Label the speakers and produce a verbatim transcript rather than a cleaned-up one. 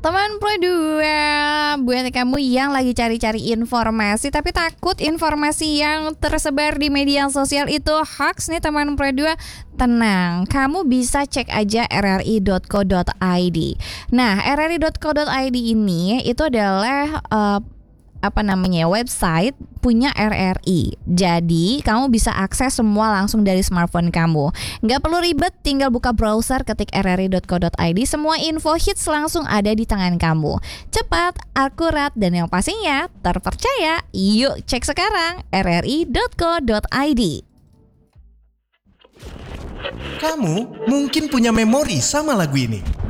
Speaker 1: Teman Pro dua, buat kamu yang lagi cari-cari informasi tapi takut informasi yang tersebar di media sosial itu hoax nih teman Pro dua, tenang, kamu bisa cek aja r r i dot co dot i d. Nah, r r i dot co dot i d ini itu adalah uh, apa namanya website punya R R I. Jadi kamu bisa akses semua langsung dari smartphone kamu. Nggak perlu ribet, tinggal buka browser, ketik r r i dot co dot i d. Semua info hits langsung ada di tangan kamu. Cepat, akurat, dan yang pastinya terpercaya. Yuk cek sekarang r r i dot co dot i d.
Speaker 2: Kamu mungkin punya memori sama lagu ini.